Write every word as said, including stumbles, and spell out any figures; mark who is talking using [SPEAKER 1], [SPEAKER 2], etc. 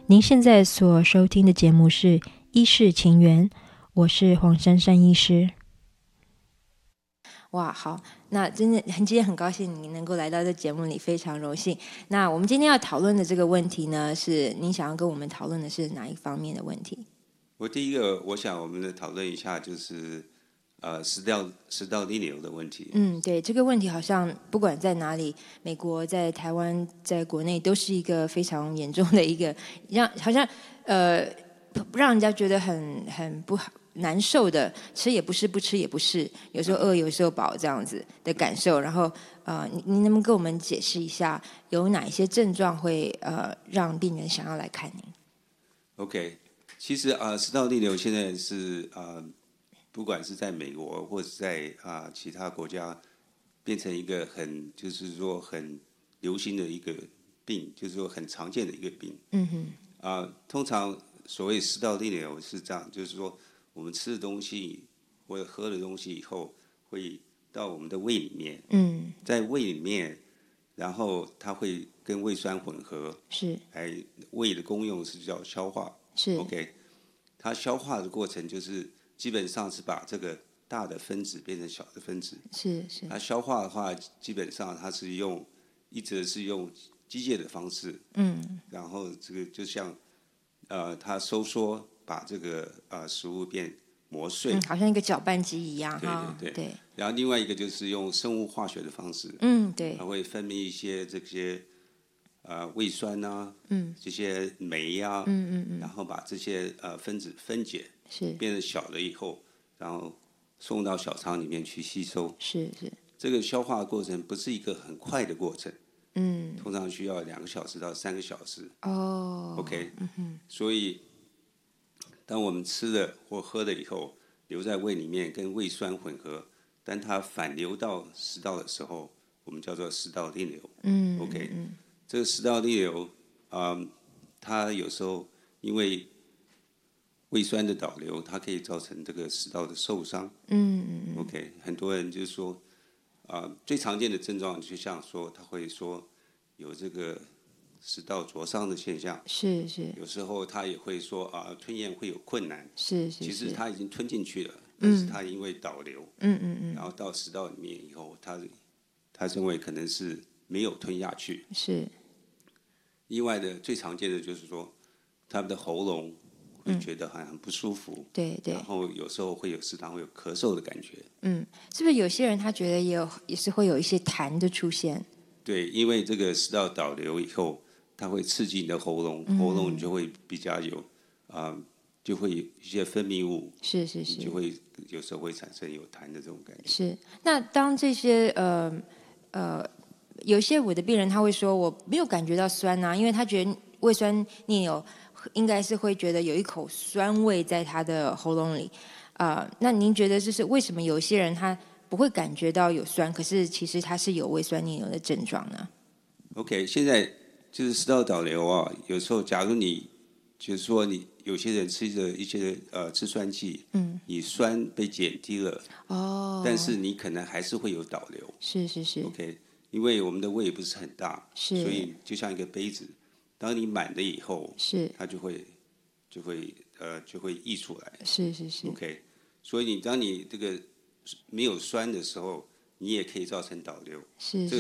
[SPEAKER 1] 您现在所收听的节目是《医事情缘》，我是黄珊珊医师。哇，好，那真的很今天很高兴您能够来到这节目里，非常荣幸。那我们今天要讨论的这个问题呢，是您想要跟我们讨论的是哪一方面的问题？
[SPEAKER 2] 我第一个，我想我们来讨论一下，就是呃食道食道逆流的问题。
[SPEAKER 1] 嗯，对，这个问题好像不管在哪里，美国、在台湾、在国内，都是一个非常严重的一个，让好像呃让人家觉得很很不好。难受的，吃也不是，不吃也不是，有时候饿，有时候饱，这样子的感受。然后，呃，您您能不能跟我们解释一下，有哪一些症状会呃让病人想要来看您
[SPEAKER 2] ？OK， 其实啊、呃，食道逆流现在是啊、呃，不管是在美国或者在啊、呃、其他国家，变成一个很就是说很流行的一个病，就是说很常见的一个病。
[SPEAKER 1] 嗯哼。
[SPEAKER 2] 啊、呃，通常所谓食道逆流是这样，就是说。我们吃的东西或者喝的东西以后，会到我们的胃里面。
[SPEAKER 1] 嗯，
[SPEAKER 2] 在胃里面，然后它会跟胃酸混合。
[SPEAKER 1] 是。
[SPEAKER 2] 哎，胃的功用是叫消化。
[SPEAKER 1] 是。
[SPEAKER 2] OK， 它消化的过程就是基本上是把这个大的分子变成小的分子。
[SPEAKER 1] 是是。
[SPEAKER 2] 它消化的话，基本上它是用一直是用机械的方式。
[SPEAKER 1] 嗯。
[SPEAKER 2] 然后这个就像呃，它收缩。把这个呃食物变磨碎、
[SPEAKER 1] 嗯，好像一个搅拌机一样哈。
[SPEAKER 2] 对对
[SPEAKER 1] 对。
[SPEAKER 2] 然后另外一个就是用生物化学的方式。
[SPEAKER 1] 嗯，对。
[SPEAKER 2] 它会分泌一些这些呃胃酸呐、啊，
[SPEAKER 1] 嗯，
[SPEAKER 2] 这些酶呀、啊，
[SPEAKER 1] 嗯嗯嗯，
[SPEAKER 2] 然后把这些呃分子分解，
[SPEAKER 1] 是
[SPEAKER 2] 变成小了以后，然后送到小肠里面去吸收。
[SPEAKER 1] 是是。
[SPEAKER 2] 这个消化过程不是一个很快的过程。
[SPEAKER 1] 嗯。
[SPEAKER 2] 通常需要两个小时到三个小时。
[SPEAKER 1] 哦。
[SPEAKER 2] OK。
[SPEAKER 1] 嗯哼。
[SPEAKER 2] 所以。当我们吃了或喝了以后，留在胃里面跟胃酸混合，当它反流到食道的时候，我们叫做食道逆流。
[SPEAKER 1] 嗯
[SPEAKER 2] OK，
[SPEAKER 1] 嗯
[SPEAKER 2] 这个食道逆流啊、呃，它有时候因为胃酸的导流，它可以造成这个食道的受伤。
[SPEAKER 1] 嗯嗯
[SPEAKER 2] OK， 很多人就是说啊、呃，最常见的症状就像说，他会说有这个。食道灼伤的现象
[SPEAKER 1] 是是，
[SPEAKER 2] 有时候他也会说啊，吞咽会有困难。
[SPEAKER 1] 是是，
[SPEAKER 2] 其实他已经吞进去了，
[SPEAKER 1] 嗯、
[SPEAKER 2] 但是他因为导流，
[SPEAKER 1] 嗯嗯嗯，
[SPEAKER 2] 然后到食道里面以后，他他认为可能是没有吞下去。
[SPEAKER 1] 是。
[SPEAKER 2] 另外的最常见的就是说，他们的喉咙会觉得好像很不舒服。
[SPEAKER 1] 嗯、对对。
[SPEAKER 2] 然后有时候会有时常会有咳嗽的感觉。
[SPEAKER 1] 嗯，是不是有些人他觉得也有也是会有一些痰的出现？
[SPEAKER 2] 对，因为这个食道导流以后。它会刺激你的喉咙，喉咙就会比较有啊、呃，就会有一些分泌物，
[SPEAKER 1] 是是是，
[SPEAKER 2] 就会有时候会产生有痰的这种感觉。
[SPEAKER 1] 是，那当这些呃呃，有些我的病人他会说我没有感觉到酸啊，因为他觉得胃酸逆流应该是会觉得有一口酸味在他的喉咙里啊、呃。那您觉得就是为什么有些人他不会感觉到有酸，可是其实他是有胃酸逆流的症状呢
[SPEAKER 2] ？OK， 现在。就是食道导流啊，有时候假如你就是说你有些人吃着一些呃制酸剂，
[SPEAKER 1] 嗯，
[SPEAKER 2] 你酸被减低了，
[SPEAKER 1] 哦，
[SPEAKER 2] 但是你可能还是会有导流。
[SPEAKER 1] 是是是
[SPEAKER 2] ，OK， 因为我们的胃不是很大，
[SPEAKER 1] 是，
[SPEAKER 2] 所以就像一个杯子，当你满了以后，
[SPEAKER 1] 是
[SPEAKER 2] 它就会就会呃就会溢出来。
[SPEAKER 1] 是是是
[SPEAKER 2] ，OK， 所以你当你这个没有酸的时候，你也可以造成导流。
[SPEAKER 1] 是。